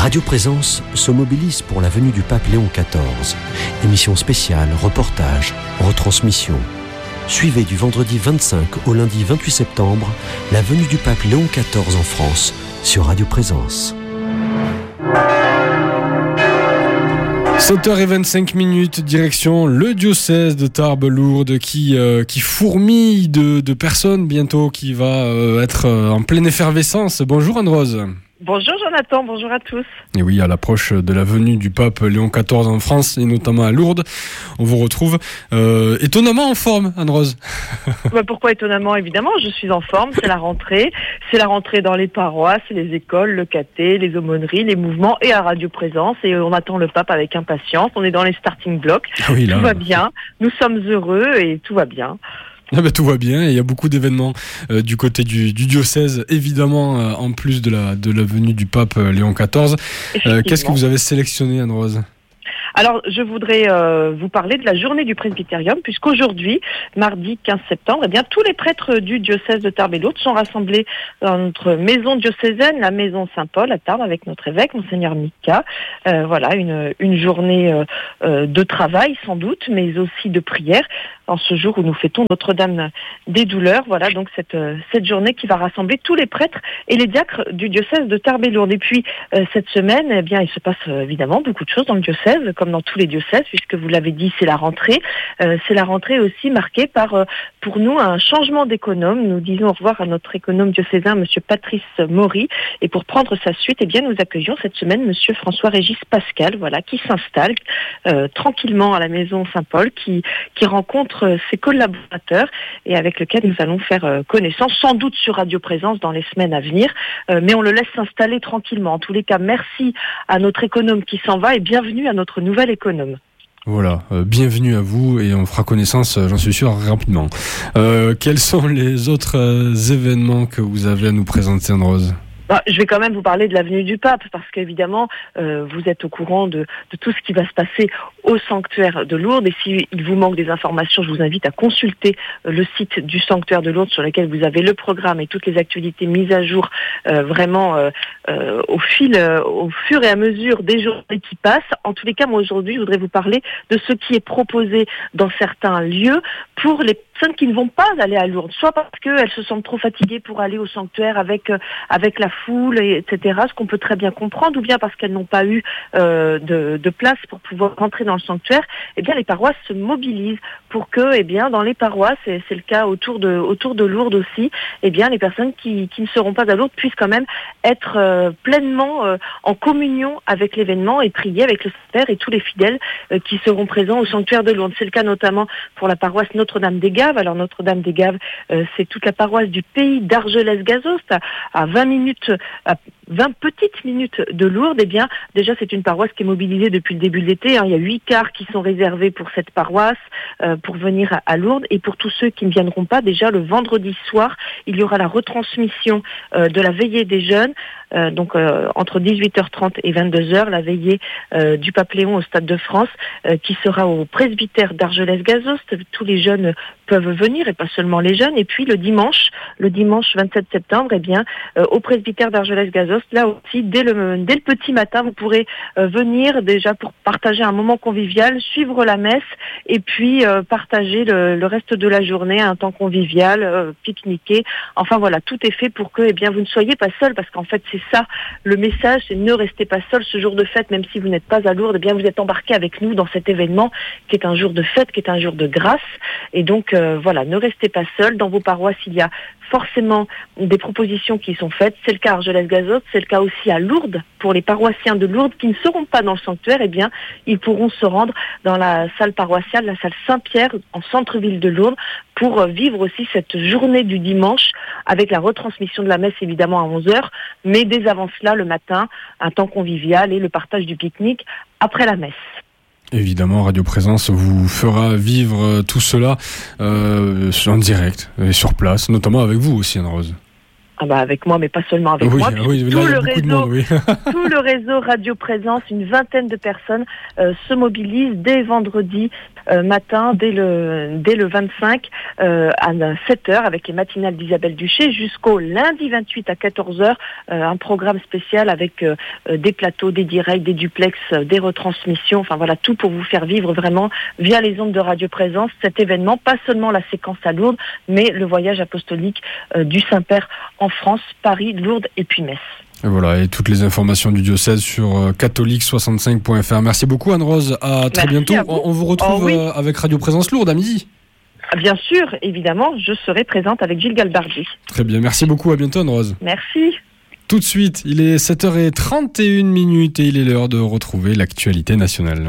Radio Présence se mobilise pour la venue du pape Léon XIV. Émission spéciale, reportage, retransmission. Suivez du vendredi 25 au lundi 28 septembre la venue du pape Léon XIV en France sur Radio Présence. 7h25, direction le diocèse de Tarbes-Lourdes qui fourmille de personnes bientôt, qui va être en pleine effervescence. Bonjour Anne-Rose. Bonjour Jonathan, bonjour à tous. Et oui, à l'approche de la venue du pape Léon XIV en France et notamment à Lourdes, on vous retrouve étonnamment en forme, Anne-Rose. Pourquoi étonnamment? Évidemment, je suis en forme, c'est la rentrée. C'est la rentrée dans les paroisses, les écoles, le caté, les aumôneries, les mouvements et à Radio Présence. Et on attend le pape avec impatience, on est dans les starting blocks. Oui, là, tout va bien, nous sommes heureux et tout va bien. Ah ben, tout va bien, et il y a beaucoup d'événements du côté du diocèse, évidemment, en plus de la venue du pape Léon XIV. Qu'est-ce que vous avez sélectionné, Anne-Rose ? Alors, je voudrais vous parler de la journée du presbytérium, puisqu'aujourd'hui, mardi 15 septembre, tous les prêtres du diocèse de Tarbes et Lourdes sont rassemblés dans notre maison diocésaine, la maison Saint-Paul à Tarbes, avec notre évêque, Monseigneur Mika. Voilà, une journée de travail, sans doute, mais aussi de prière, en ce jour où nous fêtons Notre-Dame des Douleurs. Voilà, donc cette journée qui va rassembler tous les prêtres et les diacres du diocèse de Tarbes et Lourdes. Et puis, cette semaine, il se passe évidemment beaucoup de choses dans le diocèse, comme dans tous les diocèses, puisque vous l'avez dit, c'est la rentrée. C'est la rentrée aussi marquée par, pour nous, un changement d'économe. Nous disons au revoir à notre économe diocésain, monsieur Patrice Maury. Et pour prendre sa suite, nous accueillons cette semaine monsieur François-Régis Pascal, voilà, qui s'installe tranquillement à la maison Saint-Paul, qui rencontre ses collaborateurs et avec lequel nous allons faire connaissance, sans doute sur Radio Présence dans les semaines à venir, mais on le laisse s'installer tranquillement. En tous les cas, merci à notre économe qui s'en va et bienvenue à notre nouvel économe. Voilà, bienvenue à vous et on fera connaissance, j'en suis sûr, rapidement. Quels sont les autres événements que vous avez à nous présenter, Anne-Rose ? Je vais quand même vous parler de la venue du pape, parce qu'évidemment, vous êtes au courant de tout ce qui va se passer au sanctuaire de Lourdes. Et s'il vous manque des informations, je vous invite à consulter le site du sanctuaire de Lourdes, sur lequel vous avez le programme et toutes les actualités mises à jour vraiment au fur et à mesure des journées qui passent. En tous les cas, moi aujourd'hui, je voudrais vous parler de ce qui est proposé dans certains lieux pour les personnes qui ne vont pas aller à Lourdes, soit parce qu'elles se sentent trop fatiguées pour aller au sanctuaire avec la foule, etc., ce qu'on peut très bien comprendre, ou bien parce qu'elles n'ont pas eu de place pour pouvoir rentrer dans le sanctuaire. Les paroisses se mobilisent pour que, dans les paroisses, et c'est le cas autour de Lourdes aussi, les personnes qui ne seront pas à Lourdes puissent quand même être pleinement en communion avec l'événement et prier avec le Saint-Père et tous les fidèles qui seront présents au sanctuaire de Lourdes. C'est le cas notamment pour la paroisse Notre-Dame-des-Gaves. Alors Notre-Dame-des-Gaves, c'est toute la paroisse du pays d'Argelès-Gazost, à 20 petites minutes de Lourdes. Déjà c'est une paroisse qui est mobilisée depuis le début de l'été. Il y a 8 cars qui sont réservés pour cette paroisse, pour venir à Lourdes. Et pour tous ceux qui ne viendront pas, déjà le vendredi soir, il y aura la retransmission de la veillée des jeunes. Entre 18h30 et 22h, la veillée du pape Léon au Stade de France, qui sera au presbytère d'Argelès-Gazost. Tous les jeunes peuvent venir, et pas seulement les jeunes. Et puis le dimanche 27 septembre, au presbytère d'Argelès-Gazost, là aussi, dès le petit matin, vous pourrez venir déjà pour partager un moment convivial, suivre la messe, et puis partager le reste de la journée, un temps convivial, pique-niquer. Enfin voilà, tout est fait pour que vous ne soyez pas seuls, parce qu'en fait c'est ça le message, c'est ne restez pas seuls ce jour de fête, même si vous n'êtes pas à Lourdes, vous êtes embarqués avec nous dans cet événement qui est un jour de fête, qui est un jour de grâce. Et donc voilà, ne restez pas seuls. Dans vos paroisses, il y a forcément des propositions qui sont faites. C'est le cas à Argelès-Gazost, c'est le cas aussi à Lourdes. Pour les paroissiens de Lourdes qui ne seront pas dans le sanctuaire, ils pourront se rendre dans la salle paroissiale, la salle Saint-Pierre, en centre-ville de Lourdes, pour vivre aussi cette journée du dimanche, avec la retransmission de la messe évidemment à 11h, mais dès avant cela, le matin, un temps convivial et le partage du pique-nique après la messe. Évidemment, Radio Présence vous fera vivre tout cela en direct et sur place, notamment avec vous aussi, Anne-Rose. Avec moi, mais pas seulement avec moi. Tout le réseau Radio Présence, une vingtaine de personnes se mobilisent dès vendredi matin, dès le 25 à 7h avec les matinales d'Isabelle Duché jusqu'au lundi 28 à 14h, un programme spécial avec des plateaux, des directs, des duplex, des retransmissions, tout pour vous faire vivre vraiment via les ondes de Radio Présence cet événement, pas seulement la séquence à Lourdes, mais le voyage apostolique du Saint-Père en France, Paris, Lourdes et puis Metz. Et voilà, et toutes les informations du diocèse sur catholique65.fr. Merci beaucoup Anne-Rose, à très bientôt. On vous retrouve avec Radio Présence Lourdes à midi. Bien sûr, évidemment, je serai présente avec Gilles Galbardi. Très bien, merci beaucoup, à bientôt Anne-Rose. Merci. Tout de suite, il est 7h31 et il est l'heure de retrouver l'actualité nationale.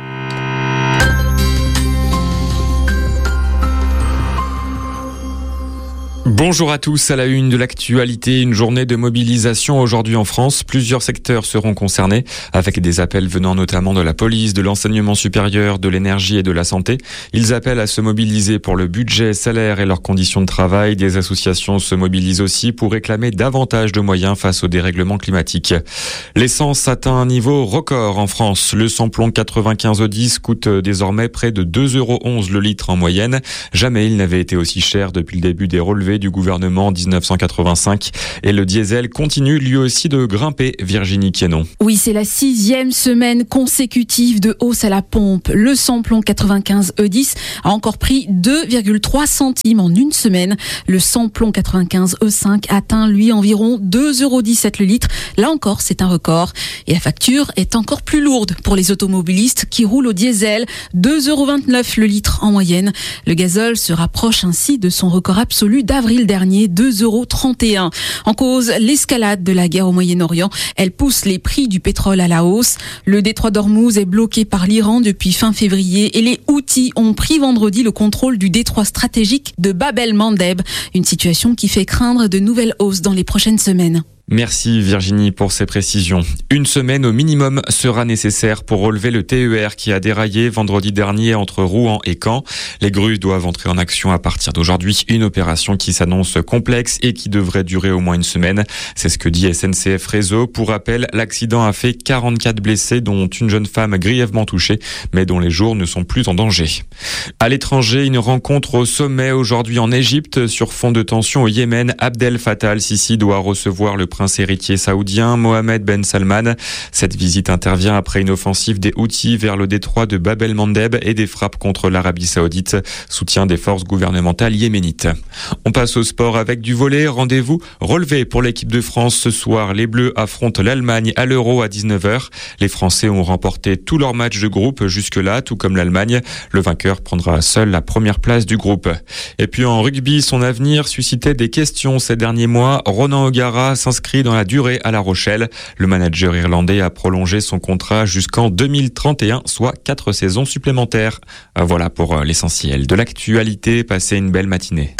Bonjour à tous, à la une de l'actualité, une journée de mobilisation aujourd'hui en France. Plusieurs secteurs seront concernés, avec des appels venant notamment de la police, de l'enseignement supérieur, de l'énergie et de la santé. Ils appellent à se mobiliser pour le budget, salaire et leurs conditions de travail. Des associations se mobilisent aussi pour réclamer davantage de moyens face au dérèglement climatique. L'essence atteint un niveau record en France. Le samplon 95 E10 coûte désormais près de 2,11 € le litre en moyenne. Jamais il n'avait été aussi cher depuis le début des relevés du gouvernement en 1985. Et le diesel continue lui aussi de grimper, Virginie Quénon. Oui, c'est la 6e semaine consécutive de hausse à la pompe. Le samplon 95 E10 a encore pris 2,3 centimes en une semaine. Le samplon 95 E5 atteint lui environ 2,17 € le litre. Là encore, c'est un record. Et la facture est encore plus lourde pour les automobilistes qui roulent au diesel. 2,29 € le litre en moyenne. Le gazole se rapproche ainsi de son record absolu d'avril dernier, 2,31 €. En cause, l'escalade de la guerre au Moyen-Orient. Elle pousse les prix du pétrole à la hausse. Le détroit d'Ormuz est bloqué par l'Iran depuis fin février et les Houthis ont pris vendredi le contrôle du détroit stratégique de Bab el-Mandeb. Une situation qui fait craindre de nouvelles hausses dans les prochaines semaines. Merci Virginie pour ces précisions. Une semaine au minimum sera nécessaire pour relever le TER qui a déraillé vendredi dernier entre Rouen et Caen. Les grues doivent entrer en action à partir d'aujourd'hui. Une opération qui s'annonce complexe et qui devrait durer au moins une semaine. C'est ce que dit SNCF Réseau. Pour rappel, l'accident a fait 44 blessés, dont une jeune femme grièvement touchée, mais dont les jours ne sont plus en danger. À l'étranger, une rencontre au sommet aujourd'hui en Égypte. Sur fond de tension au Yémen, Abdel Fattah al-Sisi doit recevoir le prince héritier saoudien Mohammed Ben Salman. Cette visite intervient après une offensive des Houthis vers le détroit de Bab el-Mandeb et des frappes contre l'Arabie saoudite, soutien des forces gouvernementales yéménites. On passe au sport avec du volley. Rendez-vous relevé pour l'équipe de France ce soir. Les Bleus affrontent l'Allemagne à l'Euro à 19h. Les Français ont remporté tous leurs matchs de groupe jusque-là, tout comme l'Allemagne. Le vainqueur prendra seul la première place du groupe. Et puis en rugby, son avenir suscitait des questions ces derniers mois. Ronan O'Gara s'inscrit dans la durée à La Rochelle. Le manager irlandais a prolongé son contrat jusqu'en 2031, soit 4 saisons supplémentaires. Voilà pour l'essentiel de l'actualité. Passez une belle matinée.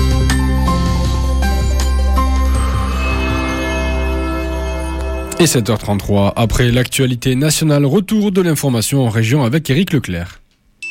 Et 7h33, après l'actualité nationale, retour de l'information en région avec Éric Leclerc.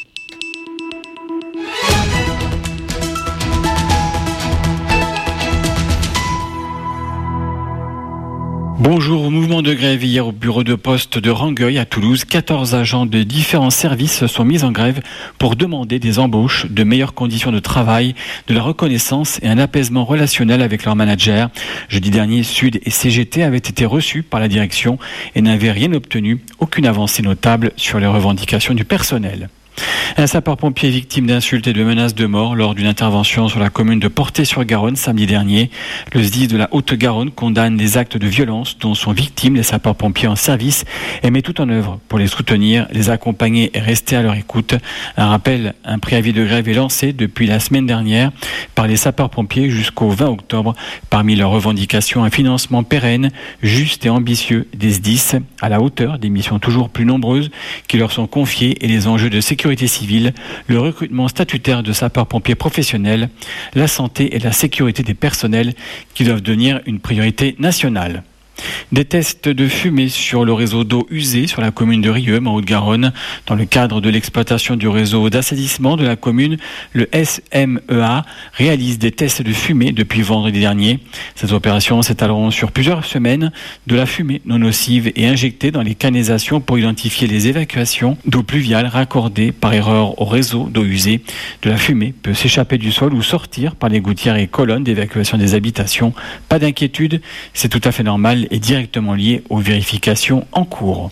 Bonjour. Au mouvement de grève hier au bureau de poste de Rangueil à Toulouse, 14 agents de différents services sont mis en grève pour demander des embauches, de meilleures conditions de travail, de la reconnaissance et un apaisement relationnel avec leurs managers. Jeudi dernier, Sud et CGT avaient été reçus par la direction et n'avaient rien obtenu, aucune avancée notable sur les revendications du personnel. Un sapeur-pompier victime d'insultes et de menaces de mort lors d'une intervention sur la commune de Portet-sur-Garonne samedi dernier. Le SDIS de la Haute-Garonne condamne des actes de violence dont sont victimes les sapeurs-pompiers en service et met tout en œuvre pour les soutenir, les accompagner et rester à leur écoute. Un rappel, un préavis de grève est lancé depuis la semaine dernière par les sapeurs-pompiers jusqu'au 20 octobre. Parmi leurs revendications, un financement pérenne, juste et ambitieux des SDIS à la hauteur des missions toujours plus nombreuses qui leur sont confiées et les enjeux de sécurité civile, le recrutement statutaire de sapeurs-pompiers professionnels, la santé et la sécurité des personnels qui doivent devenir une priorité nationale. Des tests de fumée sur le réseau d'eau usée sur la commune de Rieux, en Haute-Garonne. Dans le cadre de l'exploitation du réseau d'assainissement de la commune, le SMEA réalise des tests de fumée depuis vendredi dernier. Ces opérations s'étaleront sur plusieurs semaines. De la fumée non nocive est injectée dans les canalisations pour identifier les évacuations d'eau pluviale raccordées par erreur au réseau d'eau usée. De la fumée peut s'échapper du sol ou sortir par les gouttières et colonnes d'évacuation des habitations. Pas d'inquiétude, c'est tout à fait normal et directement lié aux vérifications en cours.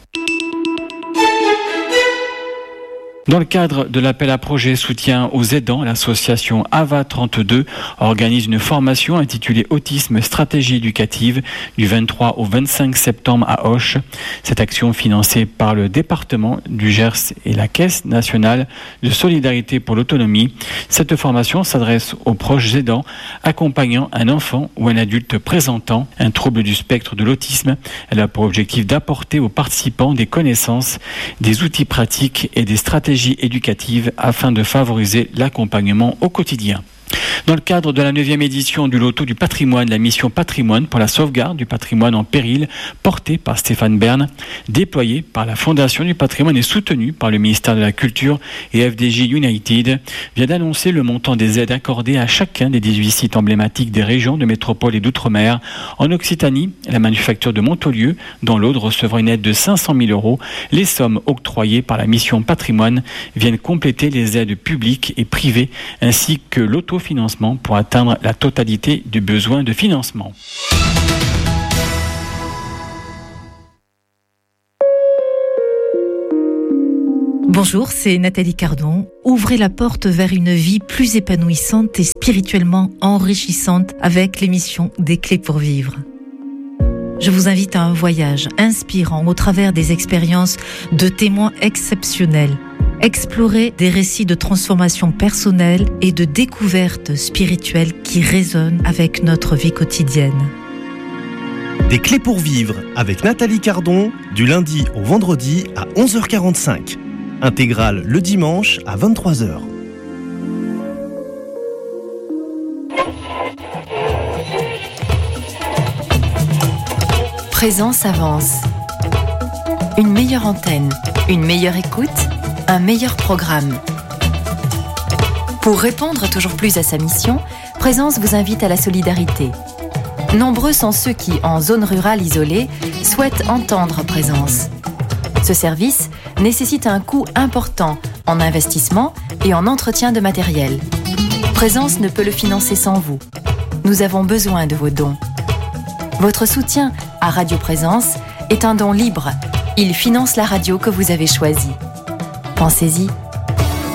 Dans le cadre de l'appel à projet soutien aux aidants, l'association AVA 32 organise une formation intitulée Autisme stratégie éducative du 23 au 25 septembre à Auch. Cette action financée par le département du Gers et la Caisse nationale de solidarité pour l'autonomie. Cette formation s'adresse aux proches aidants accompagnant un enfant ou un adulte présentant un trouble du spectre de l'autisme. Elle a pour objectif d'apporter aux participants des connaissances, des outils pratiques et des stratégies éducatives afin de favoriser l'accompagnement au quotidien. Dans le cadre de la 9e édition du Loto du patrimoine, la mission Patrimoine pour la sauvegarde du patrimoine en péril, portée par Stéphane Bern, déployée par la Fondation du patrimoine et soutenue par le ministère de la Culture et FDJ United, vient d'annoncer le montant des aides accordées à chacun des 18 sites emblématiques des régions de métropole et d'outre-mer. En Occitanie, la manufacture de Montaulieu, dans l'Aude, recevra une aide de 500 000 €. Les sommes octroyées par la mission Patrimoine viennent compléter les aides publiques et privées, ainsi que l'autofinancement pour atteindre la totalité du besoin de financement. Bonjour, c'est Nathalie Cardon. Ouvrez la porte vers une vie plus épanouissante et spirituellement enrichissante avec l'émission Des Clés pour Vivre. Je vous invite à un voyage inspirant au travers des expériences de témoins exceptionnels. Explorer des récits de transformation personnelle et de découverte spirituelle qui résonnent avec notre vie quotidienne. Des Clés pour Vivre avec Nathalie Cardon, du lundi au vendredi à 11h45. Intégrale le dimanche à 23h. Présence avance. Une meilleure antenne, une meilleure écoute, un meilleur programme. Pour répondre toujours plus à sa mission, Présence vous invite à la solidarité. Nombreux sont ceux qui, en zone rurale isolée, souhaitent entendre Présence. Ce service nécessite un coût important en investissement et en entretien de matériel. Présence ne peut le financer sans vous. Nous avons besoin de vos dons. Votre soutien à Radio Présence est un don libre. Il finance la radio que vous avez choisie. Pensez-y.